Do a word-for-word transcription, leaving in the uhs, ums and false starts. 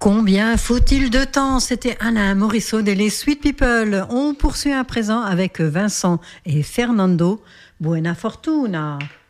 Combien faut-il de temps? C'était Alain Morisseau et les Sweet People. On poursuit à présent avec Vincent et Fernando. Buena fortuna.